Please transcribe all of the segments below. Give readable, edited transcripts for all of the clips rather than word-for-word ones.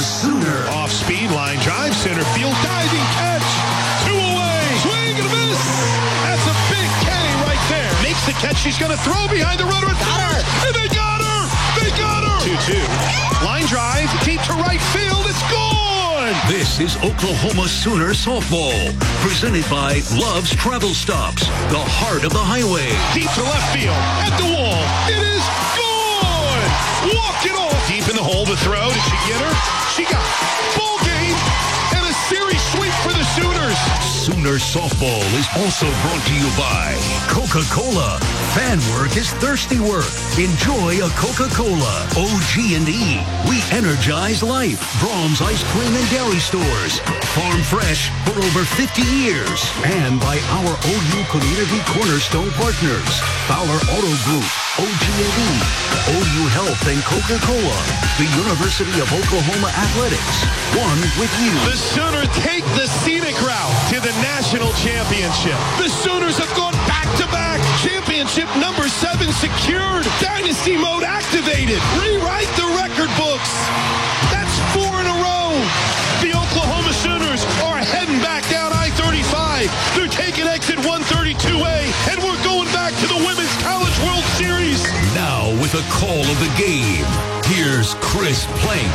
Sooner. Off speed, line drive, center field, diving catch. 2 away. Swing and a miss. That's a big K right there. Makes the catch. She's going to throw behind the runner. Got her. And they got her. They got her. 2-2. Line drive, deep to right field. It's gone. This is Oklahoma Sooner softball, presented by Love's Travel Stops, the heart of the highway. Deep to left field, at the wall. It is gone. Walk it off. Deep in the hole, the throw. Did she get her? She got it. Ball game and a series sweep for the Sooners. Sooner softball is also brought to you by Coca-Cola. Fan work is thirsty work. Enjoy a Coca-Cola. OG&E. We energize life. Brahms Ice Cream and Dairy Stores. Farm fresh for over 50 years. And by our OU Community Cornerstone partners. Fowler Auto Group, OG&E, OU Health, and Coca-Cola. The University of Oklahoma Athletics. One with you. The Sooners take the scenic route to the national championship. The Sooners have gone back-to-back. Championship number 7 secured. Dynasty mode activated. Rewrite the record books. That's 4 in a row. The Oklahoma Sooners are heading back down I-35. They're taking exit 132A, and we're going back to the Women's College World Series. Now with a call of the game, here's Chris Plank.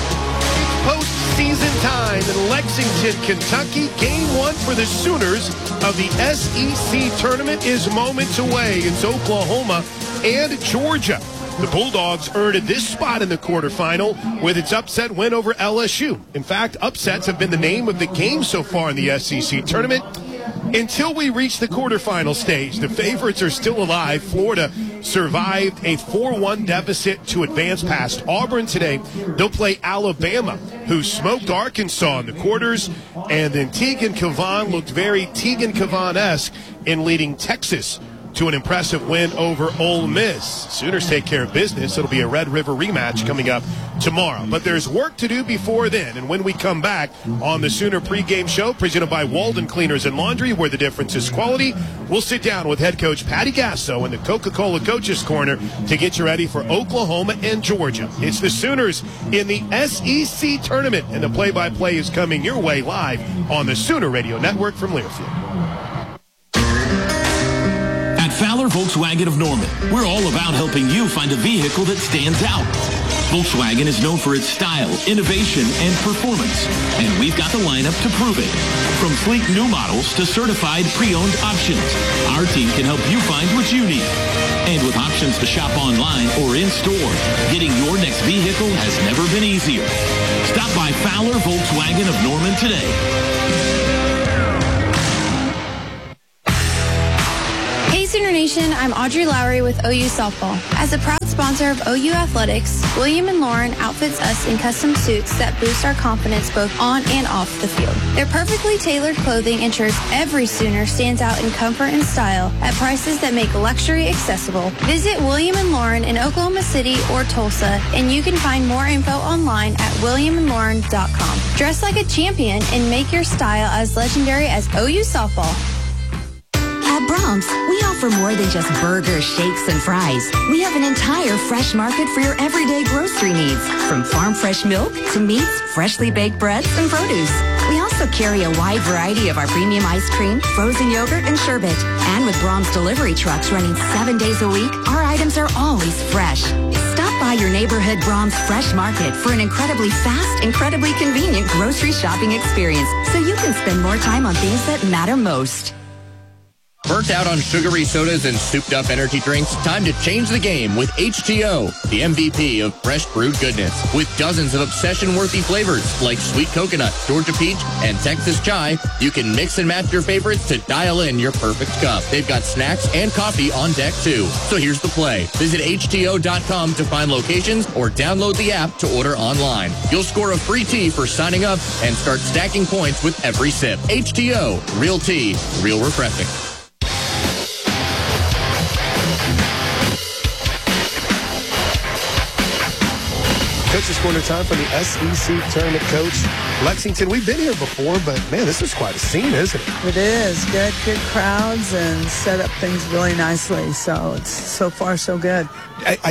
Postseason time in Lexington, Kentucky. Game 1 for the Sooners of the SEC tournament is moments away. It's Oklahoma and Georgia. The Bulldogs earned this spot in the quarterfinal with its upset win over LSU. In fact, upsets have been the name of the game so far in the SEC tournament. Until we reach the quarterfinal stage, the favorites are still alive. Florida survived a 4-1 deficit to advance past Auburn today. They'll play Alabama, who smoked Arkansas in the quarters. And then Tegan Cavan looked very Tegan Cavan-esque in leading Texas to an impressive win over Ole Miss. Sooners take care of business. It'll be a Red River rematch coming up tomorrow. But there's work to do before then. And when we come back on the Sooner pregame show, presented by Walden Cleaners and Laundry, where the difference is quality, we'll sit down with head coach Patty Gasso in the Coca-Cola Coaches Corner to get you ready for Oklahoma and Georgia. It's the Sooners in the SEC tournament, and the play-by-play is coming your way live on the Sooner Radio Network from Learfield. Fowler Volkswagen of Norman, we're all about helping you find a vehicle that stands out. Volkswagen is known for its style, innovation, and performance, and we've got the lineup to prove it. From sleek new models to certified pre-owned options, our team can help you find what you need. And with options to shop online or in-store, getting your next vehicle has never been easier. Stop by Fowler Volkswagen of Norman today. Sooner Nation, I'm Audrey Lowry with OU Softball. As a proud sponsor of OU Athletics, William & Lauren outfits us in custom suits that boost our confidence both on and off the field. Their perfectly tailored clothing ensures every Sooner stands out in comfort and style at prices that make luxury accessible. Visit William & Lauren in Oklahoma City or Tulsa, and you can find more info online at williamandlauren.com. Dress like a champion and make your style as legendary as OU Softball. At Brahms, we offer more than just burgers, shakes, and fries. We have an entire fresh market for your everyday grocery needs, from farm fresh milk to meats, freshly baked breads, and produce. We also carry a wide variety of our premium ice cream, frozen yogurt, and sherbet. And with Brahms delivery trucks running 7 days a week, our items are always fresh. Stop by your neighborhood Brahms Fresh Market for an incredibly fast, incredibly convenient grocery shopping experience, so you can spend more time on things that matter most. Burnt out on sugary sodas and souped-up energy drinks? Time to change the game with H2O, the MVP of fresh brewed goodness. With dozens of obsession-worthy flavors like sweet coconut, Georgia peach, and Texas chai, you can mix and match your favorites to dial in your perfect cup. They've got snacks and coffee on deck, too. So here's the play. Visit H2O.com to find locations or download the app to order online. You'll score a free tea for signing up and start stacking points with every sip. H2O, real tea, real refreshing. Coach's Corner time for the SEC Tournament Coach. Lexington, we've been here before, but, man, this is quite a scene, isn't it? It is. Good crowds and set up things really nicely. So it's so far so good. I just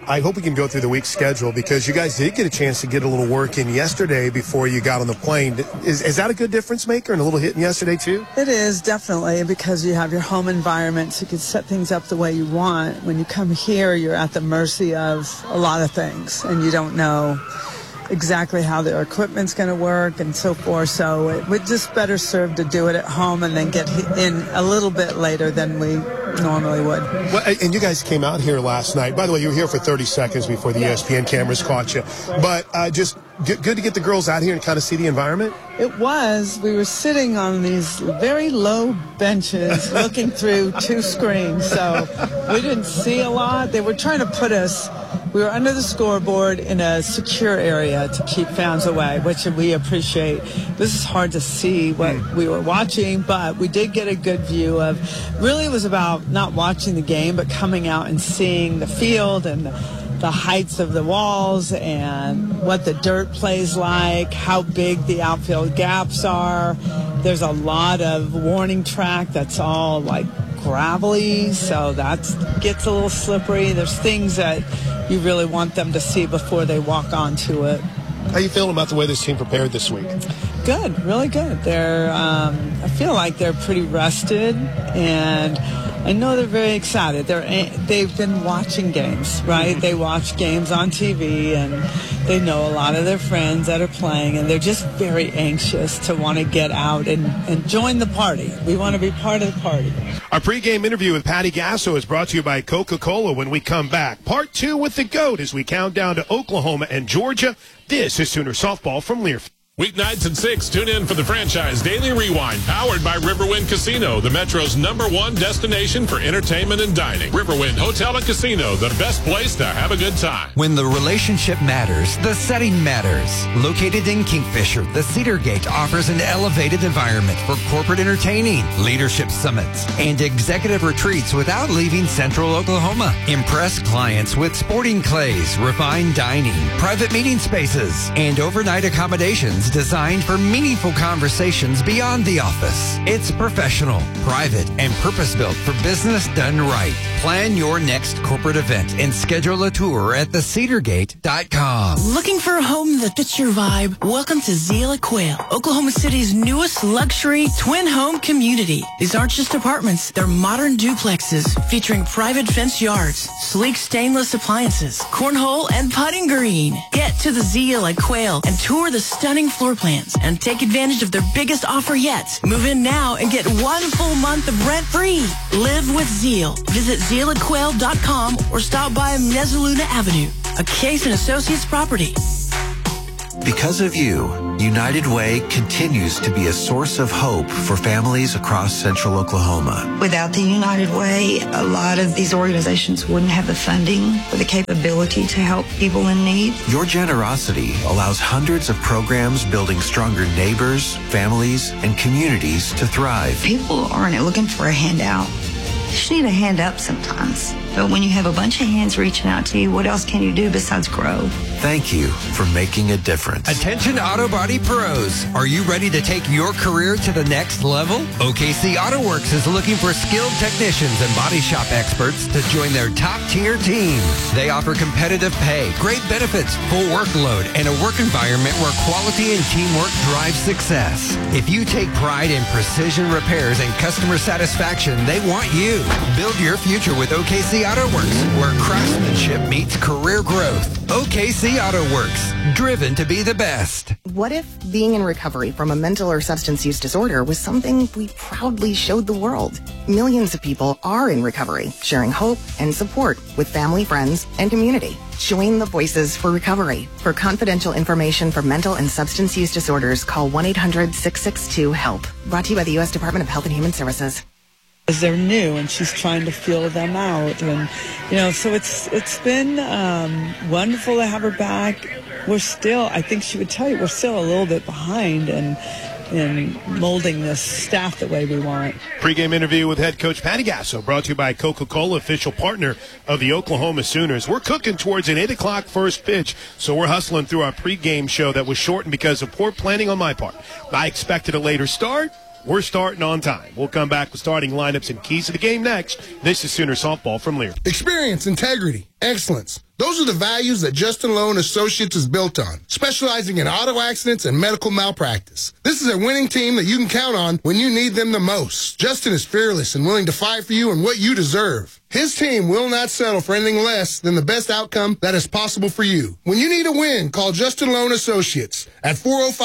I hope we can go through the week's schedule because you guys did get a chance to get a little work in yesterday before you got on the plane. Is that a good difference maker and a little hit in yesterday too? It is, definitely, because you have your home environment, so you can set things up the way you want. When you come here, you're at the mercy of a lot of things, and you don't know exactly how their equipment's going to work and so forth. So it would just better serve to do it at home and then get in a little bit later than we normally would. Well, and you guys came out here last night. By the way, you were here for 30 seconds before the ESPN cameras caught you. But just good to get the girls out here and kind of see the environment? It was. We were sitting on these very low benches looking through two screens, so we didn't see a lot. They were trying to put us, we were under the scoreboard in a secure area to keep fans away, which we appreciate. This is hard to see what we were watching, but we did get a good view of, really it was about not watching the game, but coming out and seeing the field and the heights of the walls and what the dirt plays like, how big the outfield gaps are. There's a lot of warning track that's all like gravelly, so that gets a little slippery. There's things that you really want them to see before they walk onto it. How you feeling about the way this team prepared this week? Good, really good. They're, I feel like they're pretty rested, and I know they're very excited. They've been watching games, right? They watch games on TV, and they know a lot of their friends that are playing, and they're just very anxious to want to get out and join the party. We want to be part of the party. Our pregame interview with Patty Gasso is brought to you by Coca-Cola when we come back. Part 2 with the GOAT as we count down to Oklahoma and Georgia. This is Sooner Softball from Learfield. Weeknights at 6, tune in for the Franchise Daily Rewind, powered by Riverwind Casino, the Metro's #1 destination for entertainment and dining. Riverwind Hotel and Casino, the best place to have a good time. When the relationship matters, the setting matters. Located in Kingfisher, the Cedar Gate offers an elevated environment for corporate entertaining, leadership summits, and executive retreats without leaving Central Oklahoma. Impress clients with sporting clays, refined dining, private meeting spaces, and overnight accommodations designed for meaningful conversations beyond the office. It's professional, private, and purpose-built for business done right. Plan your next corporate event and schedule a tour at theCedarGate.com. Looking for a home that fits your vibe? Welcome to Zeal at Quail, Oklahoma City's newest luxury twin home community. These aren't just apartments, they're modern duplexes featuring private fenced yards, sleek stainless appliances, cornhole, and putting green. Get to the Zeal at Quail and tour the stunning floor plans and take advantage of their biggest offer yet. Move in now and get 1 full month of rent-free. Live with Zeal. Visit zealatquail.com or stop by Mezzaluna Avenue, a Case & Associates property. Because of you, United Way continues to be a source of hope for families across Central Oklahoma. Without the United Way, a lot of these organizations wouldn't have the funding or the capability to help people in need. Your generosity allows hundreds of programs building stronger neighbors, families, and communities to thrive. People aren't looking for a handout. You just need a hand up sometimes. But when you have a bunch of hands reaching out to you, what else can you do besides grow? Thank you for making a difference. Attention Auto Body pros. Are you ready to take your career to the next level? OKC Auto Works is looking for skilled technicians and body shop experts to join their top-tier team. They offer competitive pay, great benefits, full workload, and a work environment where quality and teamwork drive success. If you take pride in precision repairs and customer satisfaction, they want you. Build your future with OKC Auto Works, where craftsmanship meets career growth. OKC Auto Works, driven to be the best. What if being in recovery from a mental or substance use disorder was something we proudly showed the world? Millions of people are in recovery, sharing hope and support with family, friends, and community. Join the Voices for Recovery. For confidential information for mental and substance use disorders, call 1-800-662-HELP. Brought to you by the U.S. Department of Health and Human Services. They're new, and she's trying to feel them out, and so it's been wonderful to have her back. We're still, I think she would tell you, we're still a little bit behind in molding this staff the way we want. Pre-game interview with head coach Patty Gasso, brought to you by Coca-Cola, official partner of the Oklahoma Sooners. We're cooking towards an 8 o'clock first pitch, so we're hustling through our pre-game show that was shortened because of poor planning on my part. I expected a later start. We're starting on time. We'll come back with starting lineups and keys to the game next. This is Sooner Softball from Lear. Experience, integrity, excellence. Those are the values that Justin Lowe & Associates is built on, specializing in auto accidents and medical malpractice. This is a winning team that you can count on when you need them the most. Justin is fearless and willing to fight for you and what you deserve. His team will not settle for anything less than the best outcome that is possible for you. When you need a win, call Justin Lowe & Associates at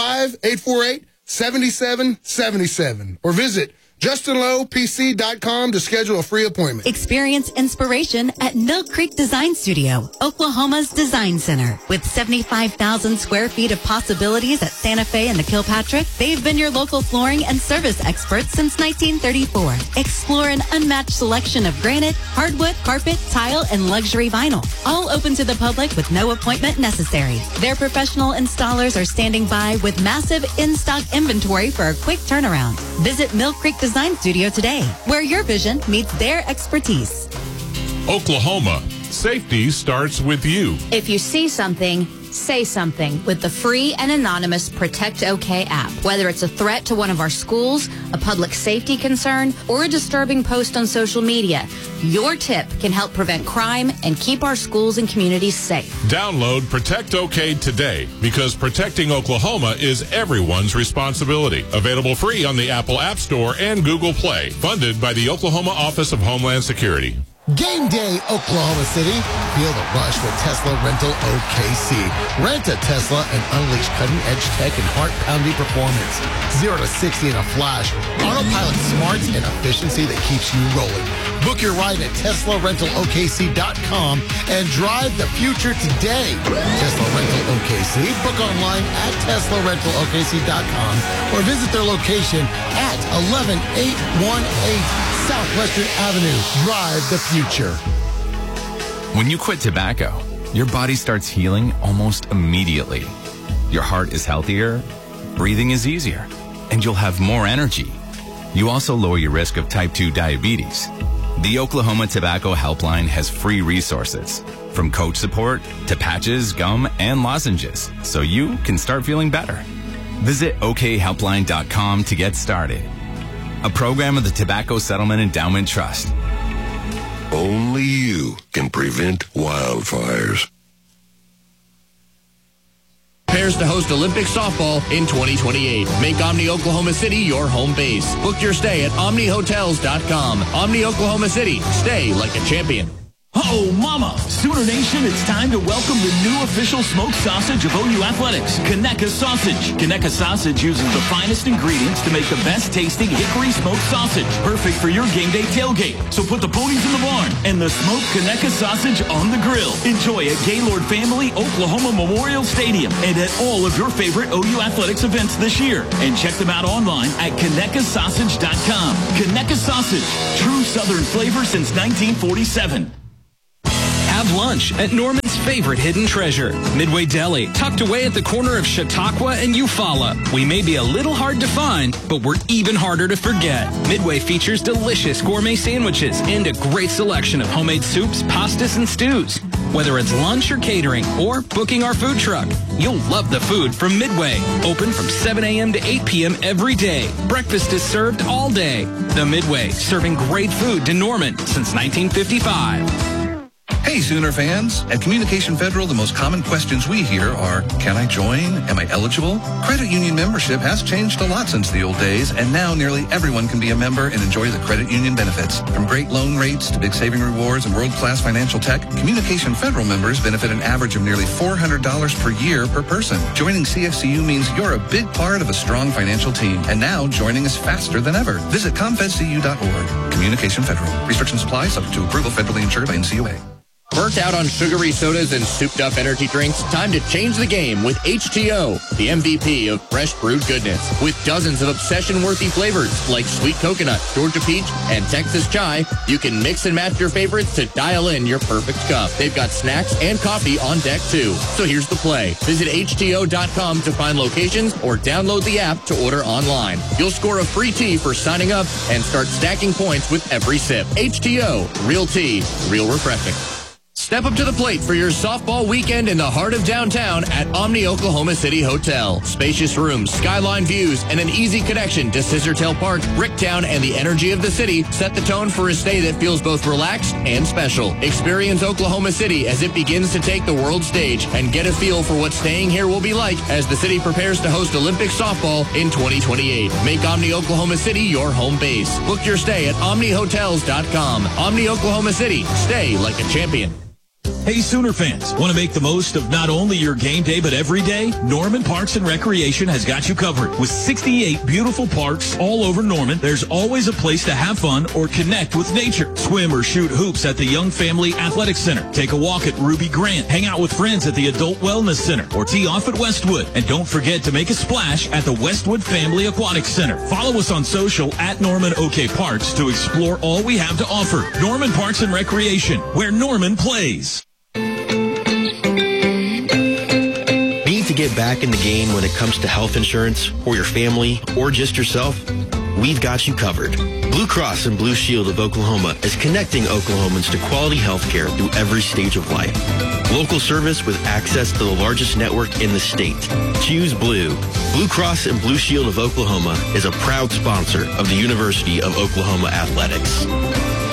405-848-7777 or visit JustinLowePC.com to schedule a free appointment. Experience inspiration at Mill Creek Design Studio, Oklahoma's design center. With 75,000 square feet of possibilities at Santa Fe and the Kilpatrick, they've been your local flooring and service experts since 1934. Explore an unmatched selection of granite, hardwood, carpet, tile, and luxury vinyl. All open to the public with no appointment necessary. Their professional installers are standing by with massive in-stock inventory for a quick turnaround. Visit Mill Creek Design Studio today, where your vision meets their expertise. Oklahoma, safety starts with you. If you see something, say something with the free and anonymous Protect OK app. Whether it's a threat to one of our schools, a public safety concern, or a disturbing post on social media, your tip can help prevent crime and keep our schools and communities safe. Download Protect OK today, because protecting Oklahoma is everyone's responsibility. Available free on the Apple App Store and Google Play. Funded by the Oklahoma Office of Homeland Security. Game day, Oklahoma City. Feel the rush with Tesla Rental OKC. Rent a Tesla and unleash cutting-edge tech and heart-pounding performance. 0 to 60 in a flash. Autopilot smarts and efficiency that keeps you rolling. Book your ride at TeslaRentalOKC.com and drive the future today. Tesla Rental OKC. Book online at TeslaRentalOKC.com or visit their location at 11818 Southwestern Avenue. Drive the future. When you quit tobacco, your body starts healing almost immediately. Your heart is healthier, breathing is easier, and you'll have more energy. You also lower your risk of type 2 diabetes. The Oklahoma Tobacco Helpline has free resources, from coach support to patches, gum, and lozenges, so you can start feeling better. Visit okhelpline.com to get started. A program of the Tobacco Settlement Endowment Trust. Only you can prevent wildfires. Prepares to host Olympic softball in 2028. Make Omni Oklahoma City your home base. Book your stay at OmniHotels.com. Omni Oklahoma City. Stay like a champion. Oh, mama! Sooner Nation, it's time to welcome the new official smoked sausage of OU Athletics, Conecuh Sausage. Conecuh Sausage uses the finest ingredients to make the best tasting hickory smoked sausage, perfect for your game day tailgate. So put the ponies in the barn and the smoked Conecuh Sausage on the grill. Enjoy at Gaylord Family Oklahoma Memorial Stadium and at all of your favorite OU Athletics events this year. And check them out online at ConecuhSausage.com. Conecuh Sausage, true Southern flavor since 1947. Have lunch at Norman's favorite hidden treasure, Midway Deli, tucked away at the corner of Chautauqua and Eufaula. We may be a little hard to find, but we're even harder to forget. Midway features delicious gourmet sandwiches and a great selection of homemade soups, pastas, and stews. Whether it's lunch or catering or booking our food truck, you'll love the food from Midway. Open from 7 a.m. to 8 p.m. every day. Breakfast is served all day. The Midway, serving great food to Norman since 1955. Hey, Sooner fans. At Communication Federal, the most common questions we hear are, can I join? Am I eligible? Credit union membership has changed a lot since the old days, and now nearly everyone can be a member and enjoy the credit union benefits. From great loan rates to big saving rewards and world-class financial tech, Communication Federal members benefit an average of nearly $400 per year per person. Joining CFCU means you're a big part of a strong financial team, and now joining is faster than ever. Visit ComFedCU.org. Communication Federal. Restrictions apply, subject to approval, federally insured by NCUA. Burnt out on sugary sodas and souped-up energy drinks? Time to change the game with H2O, the MVP of fresh brewed goodness. With dozens of obsession-worthy flavors like sweet coconut, Georgia peach, and Texas chai, you can mix and match your favorites to dial in your perfect cup. They've got snacks and coffee on deck, too. So here's the play. Visit H2O.com to find locations or download the app to order online. You'll score a free tea for signing up and start stacking points with every sip. H2O, real tea, real refreshing. Step up to the plate for your softball weekend in the heart of downtown at Omni Oklahoma City Hotel. Spacious rooms, skyline views, and an easy connection to Scissortail Park, Bricktown, and the energy of the city set the tone for a stay that feels both relaxed and special. Experience Oklahoma City as it begins to take the world stage and get a feel for what staying here will be like as the city prepares to host Olympic softball in 2028. Make Omni Oklahoma City your home base. Book your stay at omnihotels.com. Omni Oklahoma City. Stay like a champion. Hey, Sooner fans, want to make the most of not only your game day, but every day? Norman Parks and Recreation has got you covered. With 68 beautiful parks all over Norman, there's always a place to have fun or connect with nature. Swim or shoot hoops at the Young Family Athletic Center. Take a walk at Ruby Grant. Hang out with friends at the Adult Wellness Center or tee off at Westwood. And don't forget to make a splash at the Westwood Family Aquatic Center. Follow us on social at Norman OK Parks to explore all we have to offer. Norman Parks and Recreation, where Norman plays. Need to get back in the game when it comes to health insurance for your family or just yourself? We've got you covered. Blue Cross and Blue Shield of Oklahoma is connecting Oklahomans to quality health care through every stage of life. Local service with access to the largest network in the state. Choose Blue. Blue Cross and Blue Shield of Oklahoma is a proud sponsor of the University of Oklahoma Athletics.